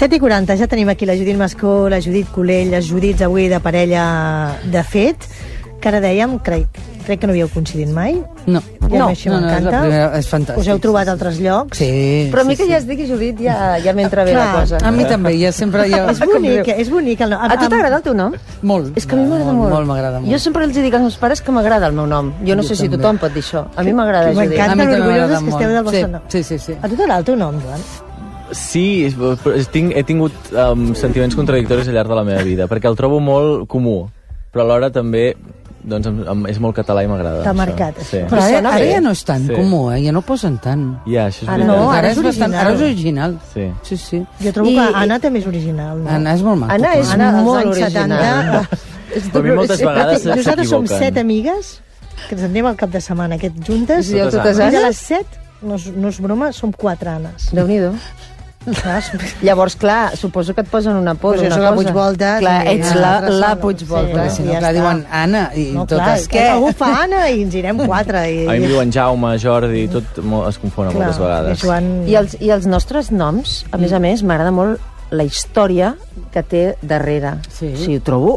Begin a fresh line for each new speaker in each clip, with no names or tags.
7:40, ja tenim aquí la Judit Mascó, la Judit Colell, les Judits avui de parella de fet, que ara dèiem, crec que no havíeu coincidit mai.
No.
Ja això m'encanta.
És fantàstic.
Us heu trobat a altres llocs.
Sí.
Però a mi que ja es digui Judit ja m'entra bé la cosa.
A mi també, ja sempre...
És bonic el nom.
A tu t'agrada el teu nom?
Molt.
És que a mi m'agrada molt.
Molt m'agrada molt.
Jo sempre els dic als meus pares que m'agrada el meu nom. Jo no sé si tothom pot dir això. A mi m'agrada Judit.
M'encanta l'orgulloses que esteu del vostre nom.
Sí.
A tu t'agrada el teu nom, Joan?
Sí, he tingut sentiments contradictoris al llarg de la meva vida, perquè el trobo molt comú, però alhora també doncs, és molt català i m'agrada.
T'ha marcat,
Sí.
això.
Però ara ja no és tan comú, ja no posen tant.
Ja, això és
Ara
veritat.
no,
Ara és original.
Sí.
Sí.
Jo trobo que Anna també és original. No?
Anna és molt maco.
Anna és molt original.
Però a mi moltes vegades s'equivoquen.
Nosaltres som 7 amigues que ens anem al cap de setmana juntes,
I totes
i de
Annes?
les 7, no és broma, som 4 Annes.
Déu-n'hi-do. Llavors, clar, suposo que et posen una por,
Pues jo
una
soc la
cosa.
Puigvolta.
Clar, ets la Puigvolta.
Sí,
Si no,
ja
clar,
està.
diuen Anna i
No,
totes
clar,
què?
algú fa Anna i ens irem 4.
A mi em diuen Jaume, Jordi, tot es confon moltes vegades.
I els nostres noms, a més, m'agrada molt la història que té darrere.
Sí.
O sigui, ho trobo...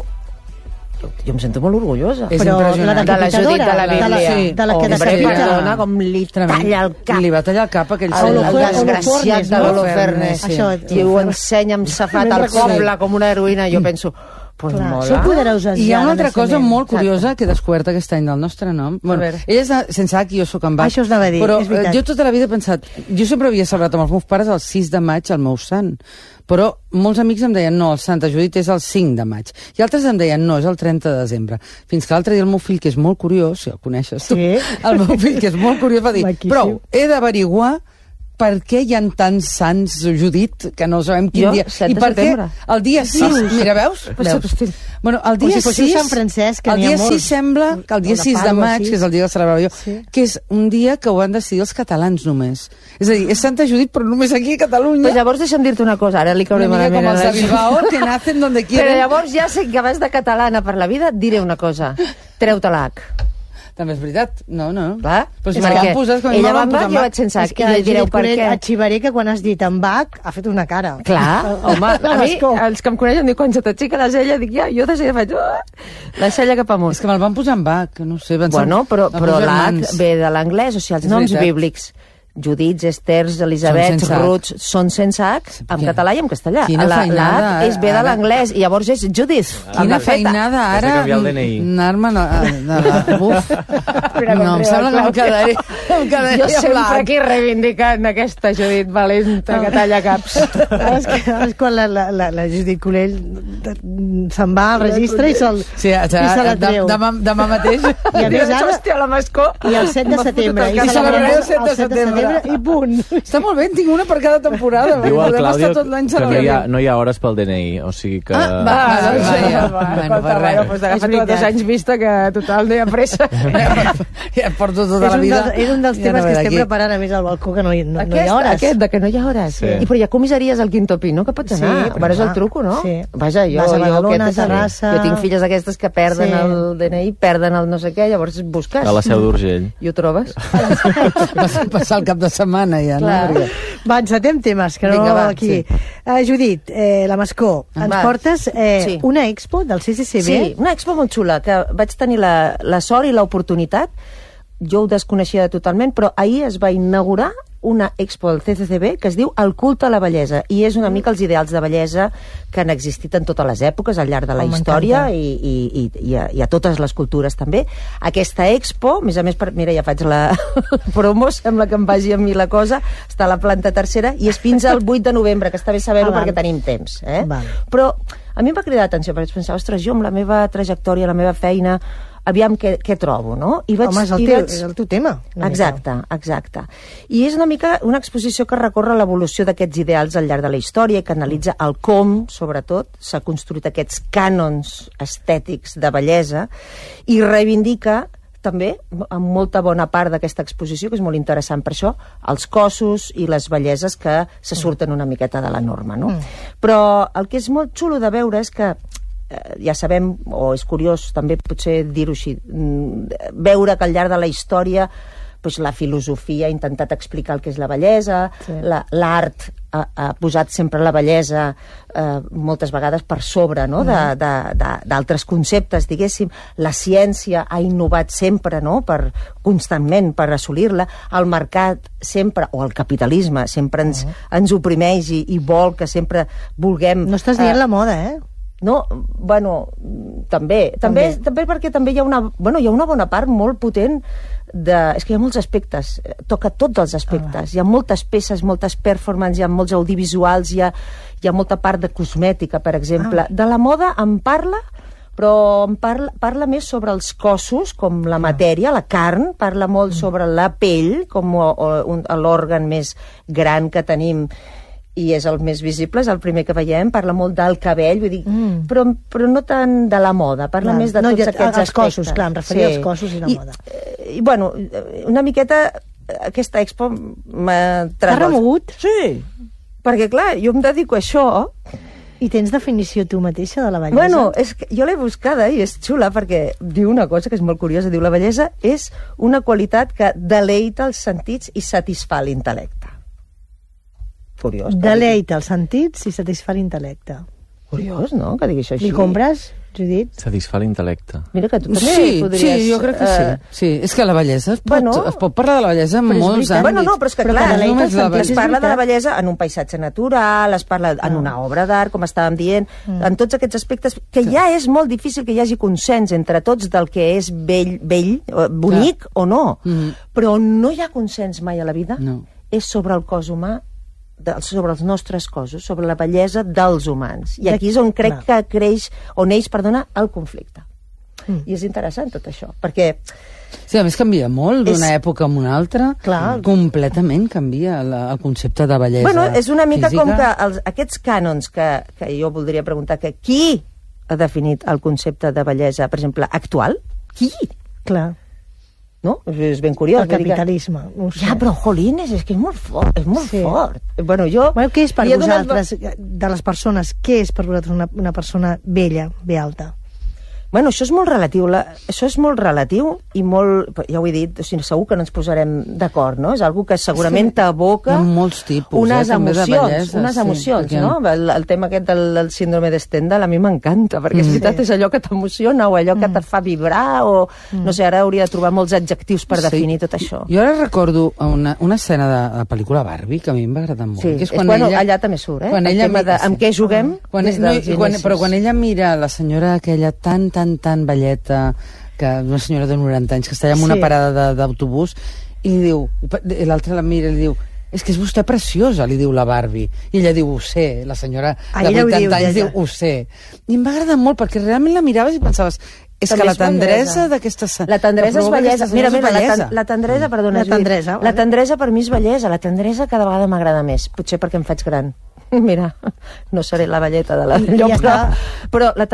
Jo em sento molt orgullosa.
És
Però
impressionant.
la
De la Judit de la Bíblia.
de la que
Hombre,
decapita.
perdona, com li talla el cap.
Li va tallar el cap a aquell
El
senyor.
desgraciat de l'Holofernes.
Això,
I ho ensenya amb safat al poble com una heroïna. Jo penso, pues
Clar,
mola.
sou poderoses
I hi ha
ja,
una altra cosa
naixement.
molt curiosa que he descobert aquest any del nostre nom. Bueno,
veure.
ella és sense H i jo sóc amb H.
Això us anava a dir,
però
és veritat.
jo tota la vida he pensat... Jo sempre havia celebrat amb els meus pares el 6 de maig el meu sant. Però molts amics em deien, no, el Santa Judit és el 5 de maig. I altres em deien, no, és el 30 de desembre. Fins que l'altre dia el meu fill, que és molt curiós, si el coneixes tu,
Sí.
el meu fill, que és molt curiós, va dir,
Maquíssim.
prou, he d'averiguar per què hi ha tants sants Judit, que no sabem quin
Jo,
dia.
7
I
de
per què
setembre.
el dia 6... Mira, veus? Bueno, el dia
si fóssiu
6...
Sant Francesc, que
el
n'hi ha
dia 6
molts.
sembla que el dia
O de
6 de
Pàdua,
maig,
sí.
que és el dia que celebrava jo,
Sí.
que és un dia que ho han decidir els catalans només. És a dir, és Santa Judit, però només aquí a Catalunya.
Pues llavors deixa'm dir-te una cosa, ara li
Una
cauré
mica
malament.
com
a
els
la
de
gent.
Bilbao, que nacen donde
Però
quieren.
llavors ja sé que vas de catalana per la vida, et diré una cosa. Treu-te l'H.
També és veritat. No.
Clar?
Pues
És
me la
perquè
van posar, com
ella
me
va
van
amb
posar
H i jo vaig sense H.
És que
I li direu
Judit
per
Colell,
què.
etxivaré que quan has dit en Bach ha fet una cara.
Clar, home, a mi,
Mascó.
els que em coneixen diuen, quan se t'aixeca la cella, dic, ja, jo de seguida faig la cella cap amunt.
És que me'l van posar en Bach, no sé.
Bueno, però
els meus
l'H
germans.
ve de l'anglès, o sigui, els
És
noms
veritat.
bíblics, Judits, Esters, Elisabets,
sense H.
Ruts, són sense H, en
Què?
català i en castellà.
Quina
La
feinada,
H és ve de
ara.
l'anglès, i llavors és Judith. amb
Quina
la feta.
feinada,
Has de
ara...
canviar el DNI.
Anar-me'n a... Buf.
Mira com
No, em
riu
sembla
el
que em quedaré... Em quedaré
Jo sempre
blanc.
aquí reivindicant aquesta Judit valenta que talla caps.
És quan la Judit Colell se'n va al registre i se
Sí,
la treu.
demà mateix.
I a més ara,
Hòstia, la Mascó.
i el 7 de setembre.
I celebraré el 7 de
el
setembre.
I punt.
Està molt bé, en tinc una per cada temporada.
Diu el
Podem
Claudio
estar tot l'any
que
celebrant.
no hi ha hores pel DNI, o sigui que...
Bueno, per res.
Pues agafa tu 2 anys vista que total no hi ha pressa.
Ja porto tota la vida.
És un dels
Ja
temes
no
que
ve
estem
d'aquí.
preparant a més al balcó, que no hi ha hores.
Aquest, de que no hi ha hores.
Sí.
I però hi ha comissaries al Quinto Pino que pots anar.
Sí, però
Veuràs el
clar,
truco, no?
sí.
Vaja, jo,
Vas a Badalona,
aquest és el-
Terrassa.
jo tinc filles d'aquestes que perden
Sí.
el DNI, perden el no sé què, llavors busques.
A la Seu d'Urgell.
I ho trobes.
Vas passar el cap de setmana ja, no?
Clar.
Perquè-
Va, encetem temes, que no
Vinga, va,
aquí.
sí.
Judit, la Mascó, ens
Va.
portes
Sí.
una expo del CCCB.
Sí, una expo molt xula, que vaig tenir la sort i l'oportunitat, jo ho desconeixia totalment, però ahir es va inaugurar una expo del CCCB que es diu El culte a la bellesa, i és una mica els ideals de bellesa que han existit en totes les èpoques, al llarg de la història i a totes les cultures també. Aquesta expo, a més, mira, ja faig la promo, sembla que em vagi a mi la cosa, està a la planta tercera, i és fins al 8 de novembre, que està bé saber-ho
Val.
perquè tenim temps.
Val.
Però a mi em va cridar l'atenció, perquè vaig pensar, ostres, jo amb la meva trajectòria, la meva feina, aviam què trobo, no? I
Home, és el teu tema.
Exacte. I és una mica una exposició que recorre l'evolució d'aquests ideals al llarg de la història i que analitza el com, sobretot, s'ha construït aquests cànons estètics de bellesa i reivindica també, amb molta bona part d'aquesta exposició, que és molt interessant per això, els cossos i les belleses que se surten una miqueta de la norma, no? Però el que és molt xulo de veure és que ja sabem, o és curiós també potser dir-ho així, veure que al llarg de la història doncs, la filosofia ha intentat explicar el que és la bellesa, l'art ha posat sempre la bellesa moltes vegades per sobre, no? d'altres conceptes, diguéssim. La ciència ha innovat sempre, no? Constantment per assolir-la. El mercat sempre, o el capitalisme, sempre ens oprimeix i vol que sempre vulguem...
No estàs dient la moda, eh?
No, bueno, també perquè també hi ha una bona part molt potent és que hi ha molts aspectes, toca tots els aspectes, hi ha moltes peces, moltes performances, hi ha molts audiovisuals, hi ha molta part de cosmètica, per exemple. De la moda en parla, però parla més sobre els cossos, com la matèria, la carn, parla molt sobre la pell, com l'òrgan més gran que tenim, i és el més visible, és el primer que veiem, parla molt del cabell, vull dir, però no tant de la moda, parla més de tots aquests aspectes.
Els cossos, clar, em referia als cossos i la moda.
I bueno, una miqueta aquesta expo m'ha...
T'ha remogut?
Sí, perquè clar, jo em dedico a això.
I tens definició tu mateixa de la bellesa?
Bueno, és que jo l'he buscada i és xula perquè diu una cosa que és molt curiosa, diu la bellesa és una qualitat que deleita els sentits i satisfà l'intel·lecte. Curiós.
Deleita els sentits i satisfà l'intel·lecte.
Curiós, no?, que digui això així.
Li compres, Judit?
Satisfà l'intel·lecte.
Mira que tu també podries...
Sí, jo crec que sí. Sí, és que la bellesa es pot parlar de la bellesa en molts àmbits.
Bueno, no, però és que clar, es parla de la bellesa en un paisatge natural, es parla en una obra d'art, com estàvem dient, en tots aquests aspectes, que ja és molt difícil que hi hagi consens entre tots del que és bell, bonic o no. Però no hi ha consens mai a la vida. És sobre el cos humà, sobre els nostres cossos, sobre la bellesa dels humans. I aquí és on crec que creix, on neix, el conflicte. I és interessant tot això, perquè...
Sí, a més canvia molt d'una època a una altra. Completament canvia el concepte de bellesa física.
Bueno, és una mica com que aquests cànons que jo voldria preguntar, que qui ha definit el concepte de bellesa, per exemple, actual? Qui?
Clar.
No? És ben curiós.
El capitalisme.
Ja, però, jolines, és que és molt fort. És molt fort. Bueno,
què és per vosaltres, de les persones, què és per vosaltres una persona bella, bé alta?
Bueno, això és molt relatiu. Això és molt relatiu i molt... Ja ho he dit, segur que no ens posarem d'acord, no? És algo que segurament t'aboca
molts tipus,
unes emocions, no? El tema aquest del síndrome de Stendhal a mi m'encanta, perquè és veritat, és allò que t'emociona o allò que et fa vibrar o... No sé, ara hauria de trobar molts adjectius per definir tot això.
Jo ara recordo una escena de la pel·lícula Barbie que a mi em va agradar molt.
Sí, allà també surt, eh? El tema de amb què juguem des dels inicis.
Però quan ella mira la senyora aquella tan velleta, que una senyora de 90 anys que està allà en una parada d'autobús i li diu, l'altra la mira i li diu, és que és vostè preciosa, li diu la Barbie, i ella diu, ho sé, la senyora de 80 anys diu, ho sé, i em va agradar molt perquè realment la miraves i pensaves, és que la tendresa d'aquesta...
La tendresa és bellesa. Mira, la tendresa, perdona, la tendresa per mi és bellesa, la tendresa cada vegada m'agrada més, potser perquè em faig gran. Mira, no seré la velleta de la llopra, però la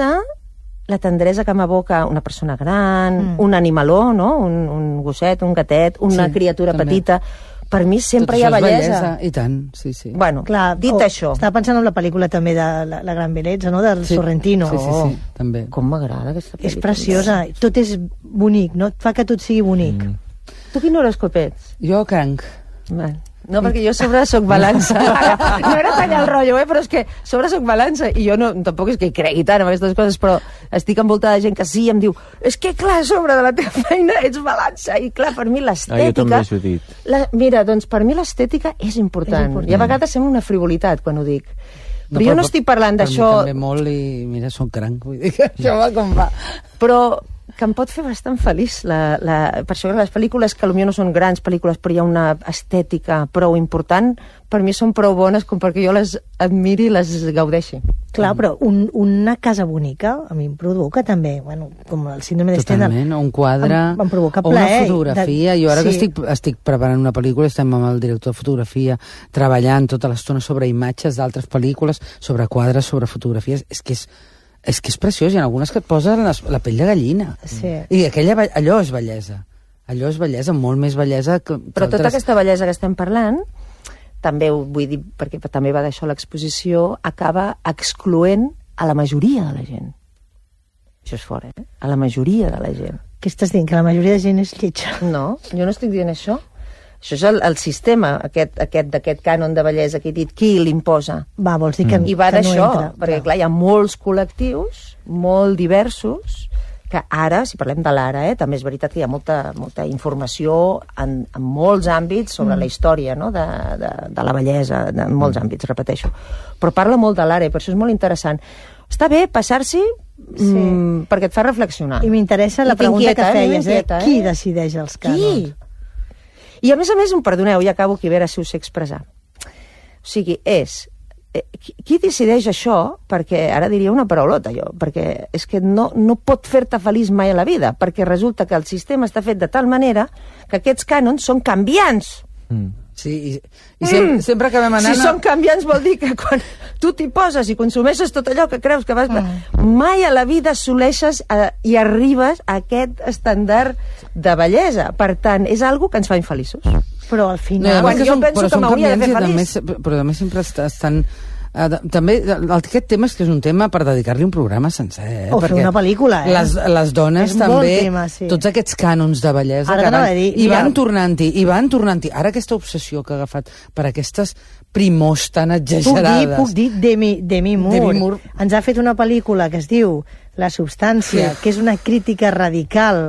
tendresa que m'evoca una persona gran, un animaló, no? Un gosset, un gatet, una criatura petita, per mi sempre hi ha bellesa.
I tant, sí.
Bueno, dit això...
Estava pensant en la pel·lícula també de La gran bellesa, no? Del Sorrentino.
Sí, també.
Com m'agrada aquesta pel·lícula.
És preciosa, tot és bonic, no? Et fa que tot sigui bonic.
Tu quin horòscop ets?
Jo cranc.
No, perquè jo sobre soc balança. No era tallar el rotllo, però és que sobre soc balança i jo tampoc és que hi cregui tant en aquestes coses, però estic envoltada de gent que sí em diu, és que clar, a sobre de la teva feina ets balança, i clar, per mi l'estètica...
jo també, Judit.
Mira, doncs per mi l'estètica és important. I a vegades sembla una frivolitat quan ho dic. Però jo no estic parlant d'això...
Per mi també molt i, mira, soc cranc, vull dir que això va com va.
Però que em pot fer bastant feliç. Per això les pel·lícules, que potser no són grans pel·lícules, però hi ha una estètica prou important, per mi són prou bones com perquè jo les admiri i les gaudeixi.
Clar, però una casa bonica a mi em provoca també, com el síndrome de Stendhal.
Totalment, un quadre,
em provoca
o una fotografia. Jo ara que estic preparant una pel·lícula, estem amb el director de fotografia treballant tota l'estona sobre imatges d'altres pel·lícules, sobre quadres, sobre fotografies. És que és preciós, hi ha algunes que et posen la pell de gallina.
Sí.
I allò és bellesa. Allò és bellesa, molt més bellesa que...
Però tota aquesta bellesa que estem parlant, també ho vull dir, perquè també va d'això l'exposició, acaba excloent a la majoria de la gent. Això és fort, a la majoria de la gent.
Què estàs dient? Que la majoria de gent és lletja?
No, jo no estic dient això. Això és el sistema, d'aquest cànon de bellesa que he dit, qui l'imposa.
Va, vols dir que,
I va
que no
d'això,
entra.
perquè clar, hi ha molts col·lectius, molt diversos, que ara, si parlem de l'ara, també és veritat que hi ha molta informació en molts àmbits sobre la història, no? de la bellesa, en molts àmbits, repeteixo. Però parla molt de l'ara i per això és molt interessant. Està bé passar-s'hi perquè et fa reflexionar.
I m'interessa la pregunta que feies, Qui decideix els cànons?
Qui? I a més, perdoneu, ja acabo aquí, a veure si ho sé expressar. O sigui, qui decideix això? Perquè ara diria una paraulota, jo, perquè és que no pot fer-te feliç mai a la vida, perquè resulta que el sistema està fet de tal manera que aquests cànons són canviants.
Sí, i sempre acabem anant...
Si són canviants vol dir que quan tu t'hi poses i consumeixes tot allò que creus que vas... Mai a la vida assoleixes i arribes a aquest estàndard de bellesa. Per tant, és algo que ens fa infeliços.
Però al final...
Quan jo penso que m'hauria de fer feliç...
Però també sempre estan... També aquest tema és que és un tema per dedicar-li un programa sencer,
o fer una pel·lícula,
les dones també,
tema,
tots aquests cànons de bellesa van tornant-hi, ara aquesta obsessió que ha agafat per aquestes primors tan exagerades.
Puc dir Demi Moore ens ha fet una pel·lícula que es diu La substància, que és una crítica radical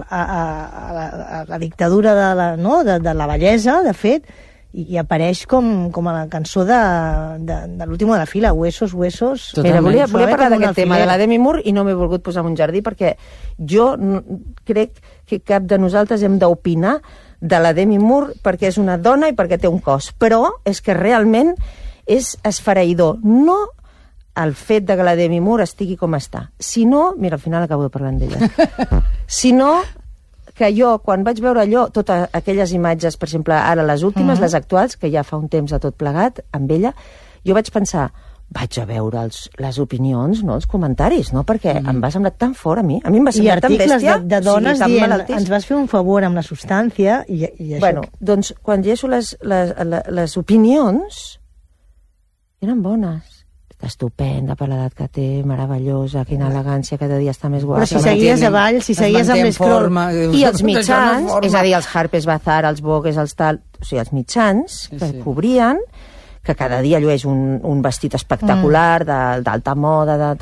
a la dictadura de la bellesa, de fet, i apareix com a la cançó de l'últim de la fila, Huesos.
Mira, volia parlar d'aquest tema de la Demi Moore i no m'he volgut posar en un jardí perquè jo crec que cap de nosaltres hem d'opinar de la Demi Moore perquè és una dona i perquè té un cos, però és que realment és esfereïdor, no el fet de que la Demi Moore estigui com està, sinó, mira, al final acabo de parlar d'ella, sinó que jo, quan vaig veure allò, totes aquelles imatges, per exemple, ara les últimes, les actuals, que ja fa un temps de tot plegat, amb ella, jo vaig pensar, vaig a veure les opinions, no, els comentaris, no? Perquè em va semblar tan fort a mi em va semblar tan bèstia.
I articles de dones dient, ens vas fer un favor amb la substància, i això...
Bueno, doncs, quan llegeixo les opinions, eren bones. Estupenda per l'edat que té, meravellosa, quina elegància, cada dia està més guapa.
Però si seguies avall, si seguies amb l'escroll...
I els mitjans, és a dir, els Harper's Bazaar, els Vogues, els tal... O sigui, els mitjans que cobrien, que cada dia llueix un vestit espectacular, d'alta moda,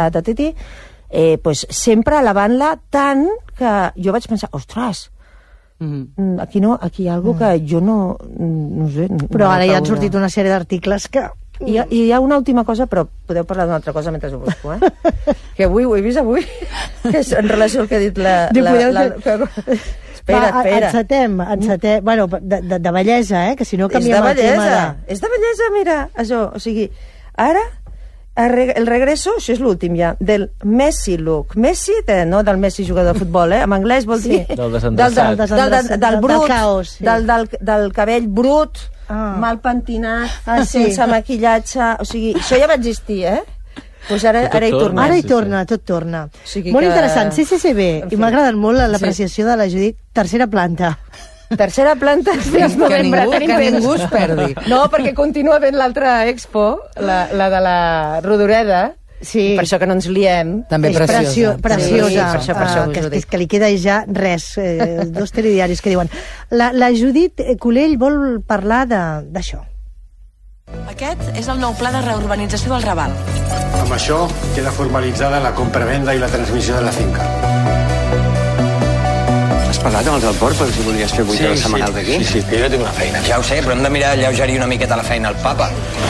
pues sempre elevant-la tant que jo vaig pensar, ostres, aquí hi ha alguna que jo no sé...
Però ara ja han sortit una sèrie d'articles que...
I hi ha una última cosa, però podeu parlar d'una altra cosa mentre ho busco, que avui ho he vist que és en relació al que ha dit Espera.
Encetem. Bueno, de bellesa, que si no canviem el tema de...
És de bellesa, mira, això. O sigui, ara, el regreso, això és l'últim ja, del Messi look. Messi, no del Messi jugador de futbol, en anglès vol dir...
Del desendreçat.
Del brut, del cabell brut, mal pentinat, sense maquillatge, o sigui, això ja va existir, Pues ara hi torna.
Ara hi torna, tot torna. Molt interessant, CCCB, i m'ha agradat molt l'apreciació de la Judit, tercera planta.
Tercera planta,
que ningú es perdi.
No, perquè continua ben l'altra expo, la de la Rodoreda,
Sí.
Per això que no ens liem.
També preciosa.
Preciosa.
Sí, per això
que li queda ja res, 2 telediaris que diuen. La Judit Culell vol parlar d'això.
Aquest és el nou pla de reurbanització del Raval.
Amb això queda formalitzada la compravenda i la transmissió de la finca.
Has parlat amb els del port per si volies fer 8 hores setmanals aquí?
Sí, que jo tinc una feina.
Ja ho sé, però hem de mirar alleugerir una miqueta la feina al papa.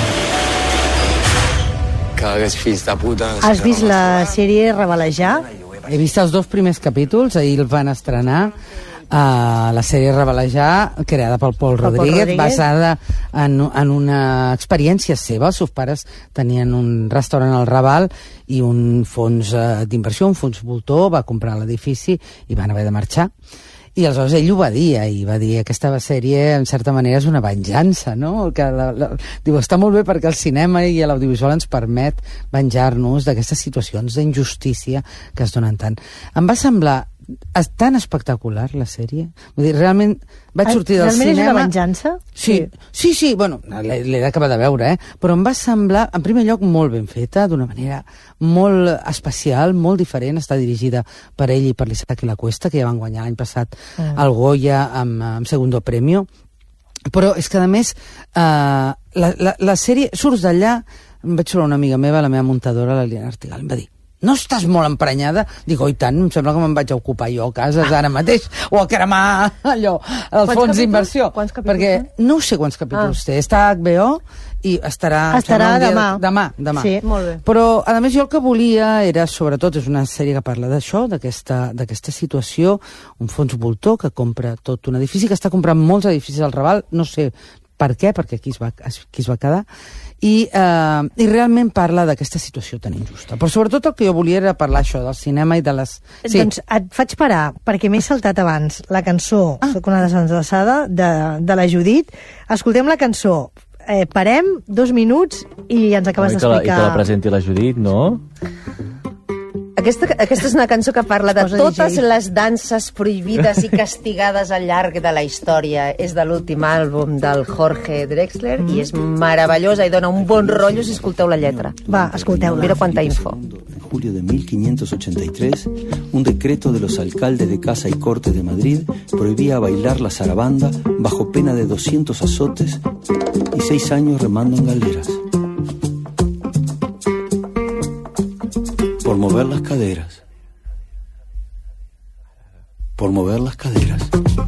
Que aquests fills de puta...
Has vist la sèrie Revelejar?
He vist els 2 primers capítols, ahir el van estrenar. La sèrie Revelejar, creada pel Pol Rodríguez, basada en una experiència seva. Els seus pares tenien un restaurant al Raval i un fons d'inversió, un fons voltor, va comprar l'edifici i van haver de marxar. I aleshores ell ho va dir, i va dir que aquesta sèrie, en certa manera, és una venjança, no? Diu, està molt bé perquè el cinema i l'audiovisual ens permet venjar-nos d'aquestes situacions d'injustícia que es donen tant. Em va semblar És tan espectacular, la sèrie. Vull dir, realment vaig sortir del cinema...
Realment és una venjança?
Sí, bueno, l'he d'acabar de veure, però em va semblar, en primer lloc, molt ben feta, d'una manera molt especial, molt diferent. Està dirigida per ell i per l'Isaac La Cuesta, que ja van guanyar l'any passat el Goya amb Segundo Premio. Però és que, a més, la sèrie... Surts d'allà, em vaig trobar una amiga meva, la meva muntadora, la Liliana Artigal, em va dir: no estàs molt emprenyada? Dic, oi tant, em sembla que me'n vaig a ocupar jo a casa ara mateix, o a cremar allò, el fons d'inversió.
Quants capítols?
Perquè no sé quants capítols té. Està a HBO i estarà demà.
Sí, molt bé.
Però, a més, jo el que volia era, sobretot, és una sèrie que parla d'això, d'aquesta situació, un fons voltor que compra tot un edifici, que està comprant molts edificis al Raval, no sé per què, perquè aquí es va quedar, i realment parla d'aquesta situació tan injusta. Però sobretot el que jo volia era parlar això del cinema i de les...
Sí. Doncs et faig parar, perquè m'he saltat abans la cançó, Soc una desenllaçada, de la Judit. Escoltem la cançó. Parem 2 minuts i ens acabes d'explicar...
I que la presenti la Judit, no?
Aquesta és una cançó que parla de totes les danses prohibides i castigades al llarg de la història. És de l'últim àlbum del Jorge Drexler i és meravellosa i dona un bon rotllo si escolteu la lletra.
Va, escolteu-la.
Mira quanta info.
En julio de 1583, un decreto de los alcaldes de Casa y Corte de Madrid prohibía bailar la zarabanda bajo pena de 200 azotes y 6 años remando en galeras. Por mover las caderas. Por mover las caderas.